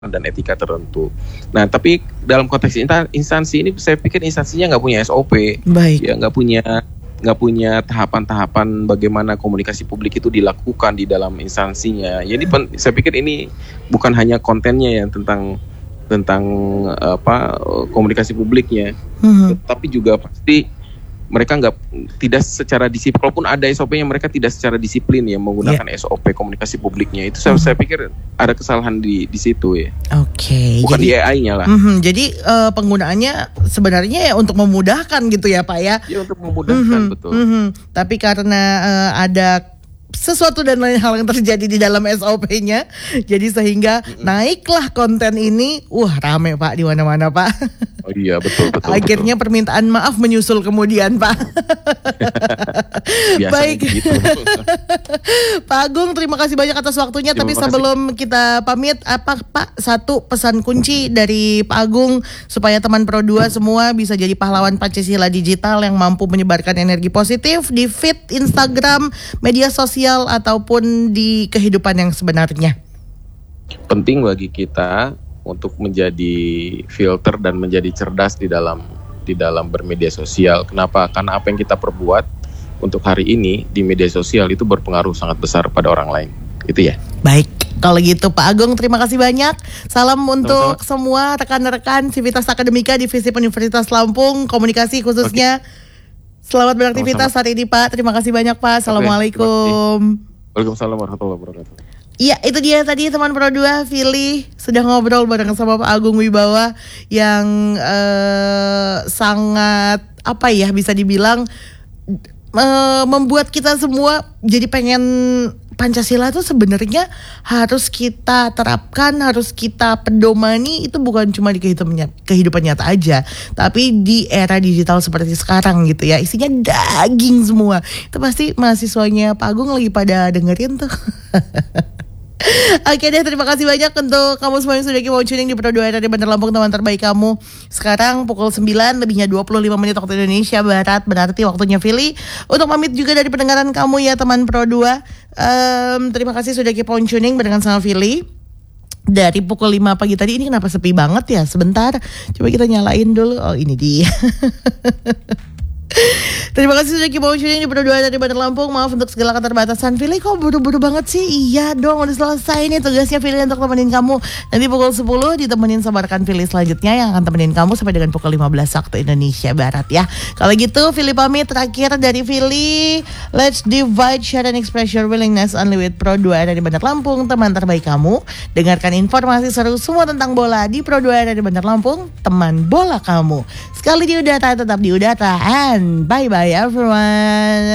dan etika tertentu. Nah, tapi dalam konteks instansi ini, saya pikir instansinya nggak punya SOP, Baik. ya nggak punya tahapan-tahapan bagaimana komunikasi publik itu dilakukan di dalam instansinya. Jadi saya pikir ini bukan hanya kontennya ya tentang komunikasi publiknya, tapi juga pasti mereka tidak secara disiplin, walaupun ada SOP-nya, mereka tidak secara disiplin ya menggunakan SOP komunikasi publiknya. Itu saya pikir ada kesalahan di situ ya. Oke. Bukan di AI-nya lah. Jadi penggunaannya sebenarnya ya untuk memudahkan gitu ya Pak ya. Ya, untuk memudahkan, betul. Tapi karena ada sesuatu dan lain hal yang terjadi di dalam SOP-nya, jadi sehingga naiklah konten ini, rame Pak di mana-mana Pak. Oh iya, betul. Akhirnya permintaan maaf menyusul kemudian Pak. Baik. Gitu. Pak Agung, terima kasih banyak atas waktunya. Tapi sebelum kita pamit, apa Pak satu pesan kunci dari Pak Agung supaya teman Pro 2 semua bisa jadi pahlawan Pancasila digital yang mampu menyebarkan energi positif di feed Instagram, media sosial ataupun di kehidupan yang sebenarnya? Penting bagi kita untuk menjadi filter dan menjadi cerdas di dalam bermedia sosial. Kenapa? Karena apa yang kita perbuat untuk hari ini di media sosial itu berpengaruh sangat besar pada orang lain. Itu ya. Baik, kalau gitu Pak Agung, terima kasih banyak. Salam untuk semua rekan-rekan Civitas Akademika Divisi Universitas Lampung Komunikasi khususnya. Selamat beraktivitas hari ini Pak. Terima kasih banyak Pak. Assalamualaikum. Waalaikumsalam warahmatullahi wabarakatuh. Iya, itu dia tadi teman Pro 2, Fili sudah ngobrol bareng sama Pak Agung Wibawa yang sangat bisa dibilang membuat kita semua jadi pengen Pancasila itu sebenarnya harus kita terapkan, harus kita pedomani. Itu bukan cuma di kehidupan nyata aja, tapi di era digital seperti sekarang gitu ya. Isinya daging semua. Itu pasti mahasiswanya Pak Agung lagi pada dengerin tuh. Oke deh, terima kasih banyak untuk kamu semua yang sudah mau tuning di Pro 2 dari Bandar Lampung, teman terbaik kamu. Sekarang pukul 9 lebihnya 25 menit waktu Indonesia Barat. Berarti waktunya Fili untuk pamit juga dari pendengaran kamu ya teman Pro 2. Terima kasih sudah keep on tuning barengan sama Fili. Dari pukul 5 pagi tadi, ini kenapa sepi banget ya? Sebentar, coba kita nyalain dulu. Oh, ini dia. Terima kasih sudah keep on tuning di Pro 2 dari Bandar Lampung. Maaf untuk segala keterbatasan. Fili kok buru-buru banget sih? Iya dong, udah selesai nih tugasnya Fili untuk temenin kamu. Nanti pukul 10 ditemenin sama rekan Fili selanjutnya yang akan temenin kamu sampai dengan pukul 15 waktu Indonesia Barat ya. Kalau gitu Fili pamit. Terakhir dari Fili, let's divide, share, and express your willingness only with Pro 2 dari Bandar Lampung, teman terbaik kamu. Dengarkan informasi seru semua tentang bola di Pro 2 dari Bandar Lampung, teman bola kamu. Sekali di udara, tetap di udara, and bye-bye everyone.